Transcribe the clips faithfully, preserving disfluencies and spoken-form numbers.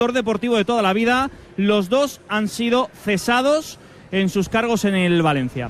deportivo de toda la vida. Los dos han sido cesados en sus cargos en el Valencia.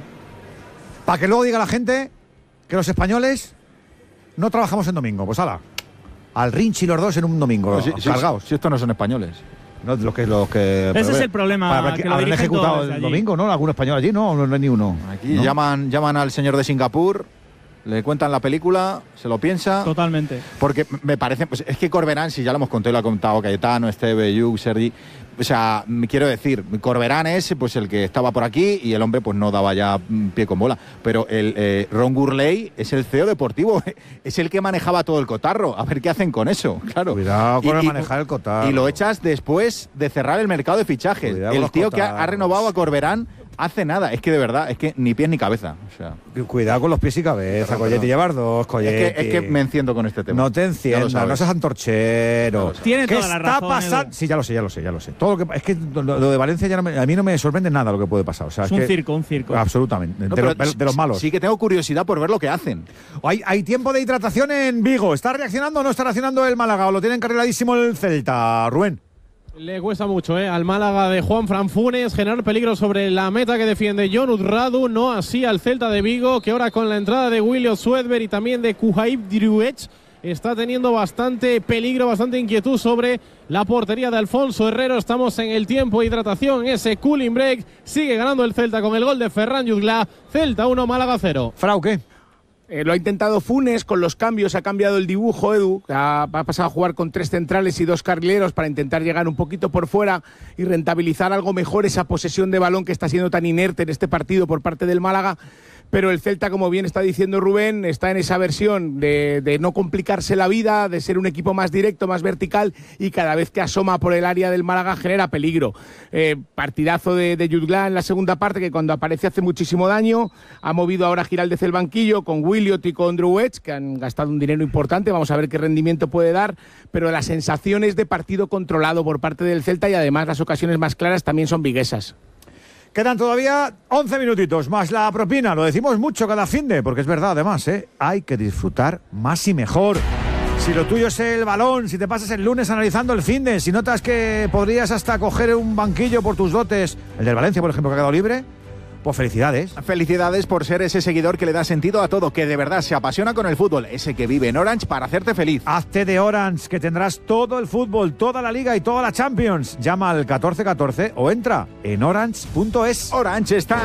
Para que luego diga la gente que los españoles no trabajamos en domingo. Pues ala, al Rinchi los dos en un domingo, no, si, cargados. Si, si estos no son españoles. No, los que, los que, Ese es el problema. Para, que, que habrán ejecutado el domingo, ¿no? ¿Algún español allí? No, no, no hay ni uno. Aquí ¿no? llaman, llaman al señor de Singapur, le cuentan la película, se lo piensa. Totalmente. Porque me parece, pues es que Corberán, si ya lo hemos contado y lo ha contado Cayetano, Esteve, Yuk, Sergi, o sea, quiero decir, Corberán es pues el que estaba por aquí y el hombre pues no daba ya pie con bola. Pero el eh, Ron Gurley es el C E O deportivo, es el que manejaba todo el cotarro. A ver qué hacen con eso, claro. Cuidado con y, el y, manejar el cotarro. Y lo echas después de cerrar el mercado de fichajes. Cuidado el tío que ha, ha renovado a Corberán hace nada. Es que de verdad, es que ni pies ni cabeza. O sea, cuidado con los pies y cabeza, Colletti. Llevar dos, Colletti. Es que, es que me enciendo con este tema. No te enciendas, no seas antorchero. Tiene ¿Qué toda la está razón, pasando? Edu. Sí, ya lo sé, ya lo sé, ya lo sé. Todo lo que, es que lo, lo de Valencia ya no me, a mí no me sorprende nada lo que puede pasar. O sea, es es un que, circo, un circo. Absolutamente. No, de, pero lo, de los malos. Sí que tengo curiosidad por ver lo que hacen. Hay, hay tiempo de hidratación en Vigo. ¿Está reaccionando o no está reaccionando el Málaga? ¿O lo tiene encarriladísimo el Celta? Rubén. Le cuesta mucho ¿eh? al Málaga de Juan Fran Funes generar peligro sobre la meta que defiende Jon Urradu, no así al Celta de Vigo, que ahora con la entrada de William Swedberg y también de Kuhaib Driouech está teniendo bastante peligro, bastante inquietud sobre la portería de Alfonso Herrero. Estamos en el tiempo de hidratación, ese cooling break. Sigue ganando el Celta con el gol de Ferran Jutgla. Celta uno, Málaga cero. Frau, ¿qué? Eh, lo ha intentado Funes con los cambios, ha cambiado el dibujo, Edu, ha, ha pasado a jugar con tres centrales y dos carrileros para intentar llegar un poquito por fuera y rentabilizar algo mejor esa posesión de balón que está siendo tan inerte en este partido por parte del Málaga. Pero el Celta, como bien está diciendo Rubén, está en esa versión de, de no complicarse la vida, de ser un equipo más directo, más vertical, y cada vez que asoma por el área del Málaga genera peligro. Eh, partidazo de, de Jutgla en la segunda parte, que cuando aparece hace muchísimo daño. Ha movido ahora a Giraldez el banquillo con Williot y con Driouech, que han gastado un dinero importante. Vamos a ver qué rendimiento puede dar, pero las sensaciones de partido controlado por parte del Celta, y además las ocasiones más claras también son viguesas. Quedan todavía once minutitos, más la propina. Lo decimos mucho cada finde, porque es verdad además, ¿eh? Hay que disfrutar más y mejor. Si lo tuyo es el balón, si te pasas el lunes analizando el finde, si notas que podrías hasta coger un banquillo por tus dotes, el del Valencia, por ejemplo, que ha quedado libre, pues felicidades. Felicidades por ser ese seguidor que le da sentido a todo, que de verdad se apasiona con el fútbol, ese que vive en Orange para hacerte feliz. Hazte de Orange, que tendrás todo el fútbol, toda la Liga y toda la Champions. Llama al catorce catorce o entra en orange punto es. Orange está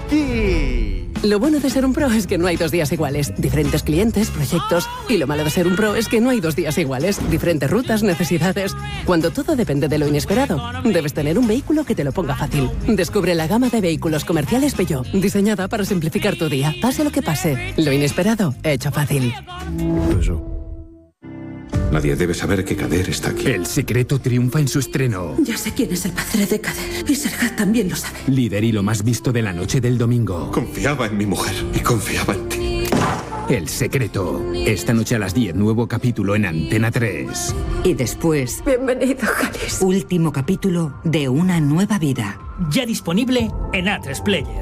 aquí. Lo bueno de ser un pro es que no hay dos días iguales. Diferentes clientes, proyectos. Y lo malo de ser un pro es que no hay dos días iguales. Diferentes rutas, necesidades. Cuando todo depende de lo inesperado, debes tener un vehículo que te lo ponga fácil. Descubre la gama de vehículos comerciales Peugeot, diseñada para simplificar tu día. Pase lo que pase, lo inesperado, hecho fácil. Eso. Nadie debe saber que Kader está aquí. El secreto triunfa en su estreno. Ya sé quién es el padre de Kader. Y Serhat también lo sabe. Líder y lo más visto de la noche del domingo. Confiaba en mi mujer y confiaba en ti. El secreto. Esta noche a las diez, nuevo capítulo en Antena tres. Y después... Bienvenido, Jalis. Último capítulo de Una nueva vida. Ya disponible en A tres Player.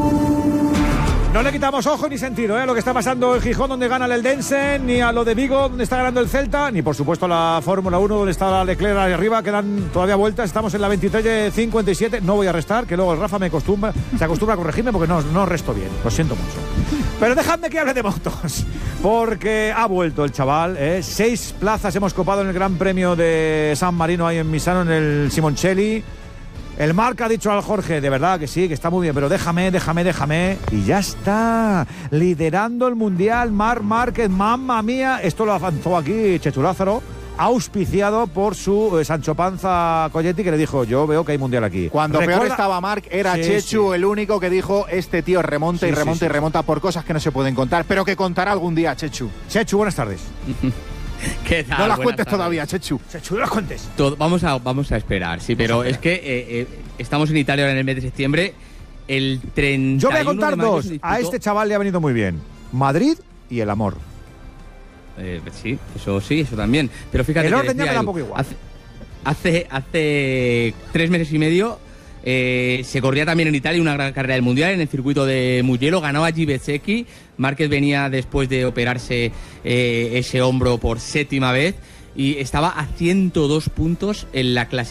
No le quitamos ojo ni sentido ¿eh? a lo que está pasando en Gijón, donde gana el Eldense, ni a lo de Vigo, donde está ganando el Celta, ni por supuesto a la Fórmula uno, donde está la Leclerc ahí arriba. Quedan todavía vueltas, estamos en la veintitrés cincuenta y siete. No voy a restar, que luego el Rafa me acostumbra, se acostumbra a corregirme porque no, no resto bien, lo siento mucho. Pero dejadme que hable de motos, porque ha vuelto el chaval. ¿eh? Seis plazas hemos copado en el Gran Premio de San Marino, ahí en Misano, en el Simoncelli. El Marc ha dicho al Jorge, de verdad que sí, que está muy bien, pero déjame, déjame, déjame. Y ya está, liderando el Mundial, Marc Márquez, mamma mía. Esto lo avanzó aquí Chechu Lázaro, auspiciado por su eh, Sancho Panza Colletti, que le dijo, yo veo que hay Mundial aquí. Cuando ¿Recuerda? peor estaba Marc, era sí, Chechu sí. el único que dijo, este tío remonta sí, y remonta sí, sí. y remonta por cosas que no se pueden contar, pero que contará algún día, Chechu. Chechu, buenas tardes. ¿Qué tal? No las Buenas cuentes tardes. todavía, Chechu. Chechu, no las cuentes. Todo, vamos, a, vamos a esperar, sí, pero es que eh, eh, estamos en Italia ahora en el mes de septiembre. El treinta y uno Yo voy a contar de mayo dos. se disputó- A este chaval le ha venido muy bien. Madrid y el amor. Eh, sí, eso sí, eso también. Pero fíjate El que orden ya decía me da Edu, un poco igual. Hace, hace, hace tres meses y medio eh, se corría también en Italia una gran carrera del Mundial en el circuito de Mugello. Ganaba Gibeceki. Márquez venía después de operarse eh, ese hombro por séptima vez. y estaba a ciento dos puntos en la clasificación